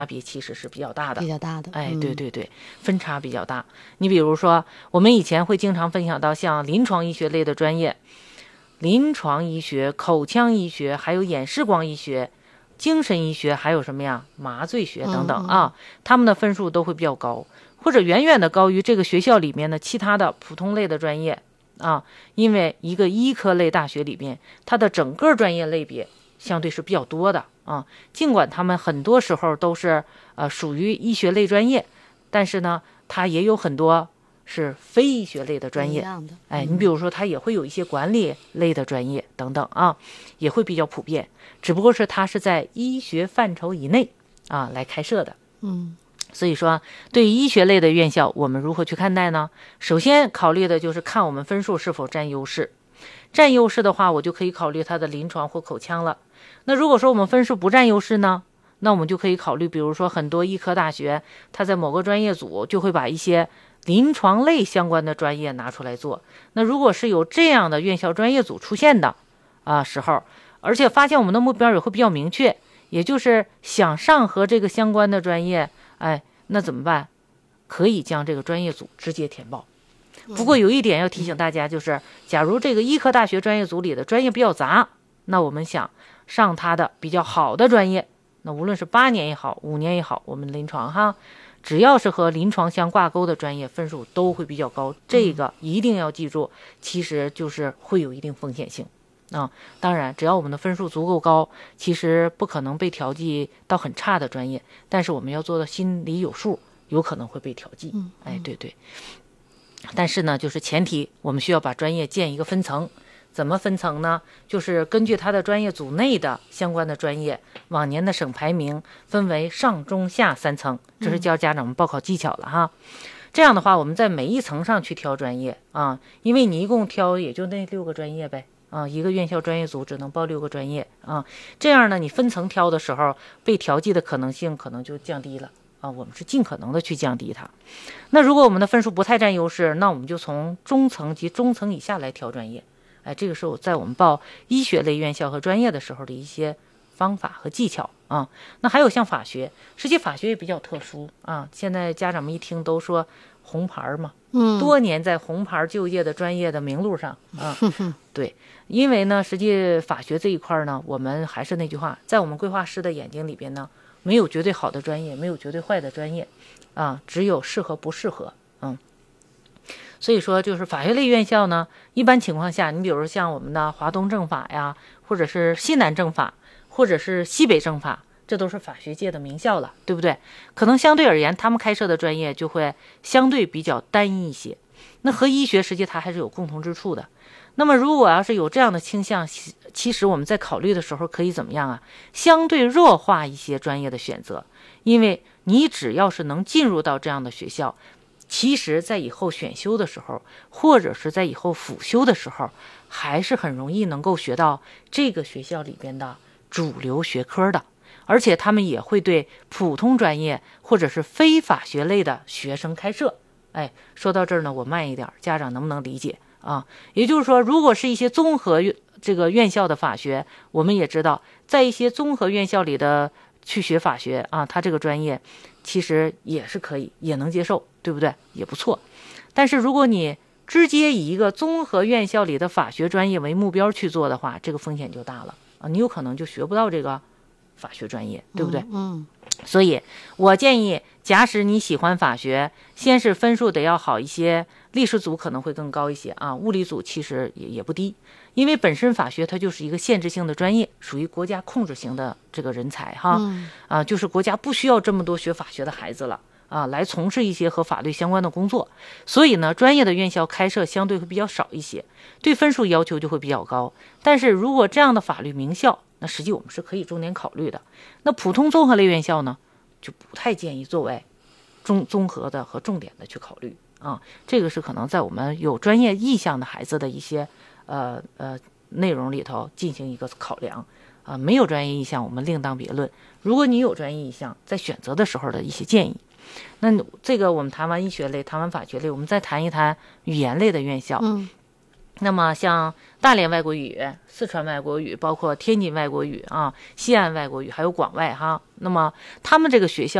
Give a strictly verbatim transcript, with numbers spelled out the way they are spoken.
别其实是比较大的， 比较大的， 哎，对对对，分差比较大。你比如说，我们以前会经常分享到像临床医学类的专业，临床医学、口腔医学，还有眼视光医学、精神医学，还有什么呀，麻醉学等等啊，他们的分数都会比较高，或者远远的高于这个学校里面的其他的普通类的专业啊。因为一个医科类大学里面，它的整个专业类别相对是比较多的啊，尽管他们很多时候都是呃属于医学类专业，但是呢，它也有很多是非医学类的专业。哎，你比如说，它也会有一些管理类的专业等等啊，也会比较普遍。只不过是它是在医学范畴以内啊来开设的。 嗯， 所以说，对于医学类的院校，我们如何去看待呢？首先考虑的就是看我们分数是否占优势。占优势的话，我就可以考虑它的临床或口腔了。那如果说我们分数不占优势呢，那我们就可以考虑，比如说很多医科大学，它在某个专业组就会把一些临床类相关的专业拿出来做。那如果是有这样的院校专业组出现的啊时候，而且发现我们的目标也会比较明确，也就是想上和这个相关的专业，哎，那怎么办？可以将这个专业组直接填报。不过有一点要提醒大家，就是假如这个医科大学专业组里的专业比较杂，那我们想上它的比较好的专业，那无论是八年也好，五年也好，我们临床哈，只要是和临床相挂钩的专业，分数都会比较高。这个一定要记住，其实就是会有一定风险性啊。当然，只要我们的分数足够高，其实不可能被调剂到很差的专业，但是我们要做到心里有数，有可能会被调剂。哎，对对。但是呢，就是前提我们需要把专业建一个分层。怎么分层呢？就是根据它的专业组内的相关的专业往年的省排名分为上中下三层，这是教家长们报考技巧了哈。这样的话，我们在每一层上去挑专业啊，因为你一共挑也就那六个专业呗啊，一个院校专业组只能报六个专业啊。这样呢，你分层挑的时候，被调剂的可能性可能就降低了。啊，我们是尽可能的去降低它。那如果我们的分数不太占优势，那我们就从中层及中层以下来挑专业。哎，这个是我在我们报医学类院校和专业的时候的一些方法和技巧啊。那还有像法学，实际法学也比较特殊啊。现在家长们一听都说红牌嘛， 嗯， 多年在红牌就业的专业的名录上啊。对，因为呢，实际法学这一块呢，我们还是那句话，在我们规划师的眼睛里边呢，没有绝对好的专业，没有绝对坏的专业，啊，只有适合不适合，嗯。所以说，就是法学类院校呢，一般情况下，你比如像我们的华东政法呀，或者是西南政法，或者是西北政法，这都是法学界的名校了，对不对？可能相对而言，他们开设的专业就会相对比较单一一些。那和医学实际它还是有共同之处的。那么如果要是有这样的倾向，其实我们在考虑的时候可以怎么样啊？相对弱化一些专业的选择，因为你只要是能进入到这样的学校，其实在以后选修的时候，或者是在以后辅修的时候，还是很容易能够学到这个学校里边的主流学科的，而且他们也会对普通专业或者是非法学类的学生开设。哎，说到这儿呢，我慢一点，家长能不能理解啊？也就是说，如果是一些综合这个院校的法学，我们也知道，在一些综合院校里的去学法学啊，他这个专业其实也是可以，也能接受，对不对？也不错。但是如果你直接以一个综合院校里的法学专业为目标去做的话，这个风险就大了啊，你有可能就学不到这个法学专业，对不对？ 嗯。嗯， 所以我建议，假使你喜欢法学，先是分数得要好一些，历史组可能会更高一些啊，物理组其实也也不低，因为本身法学它就是一个限制性的专业，属于国家控制型的这个人才哈， 嗯、 啊，就是国家不需要这么多学法学的孩子了啊，来从事一些和法律相关的工作，所以呢，专业的院校开设相对会比较少一些，对分数要求就会比较高。但是如果这样的法律名校，那实际我们是可以重点考虑的。那普通综合类院校呢，就不太建议作为中综合的和重点的去考虑啊。这个是可能在我们有专业意向的孩子的一些呃呃内容里头进行一个考量啊。没有专业意向，我们另当别论。如果你有专业意向，在选择的时候的一些建议。那这个我们谈完医学类，谈完法学类，我们再谈一谈语言类的院校。 嗯， 那么像大连外国语、四川外国语，包括天津外国语啊、西安外国语，还有广外哈。那么他们这个学校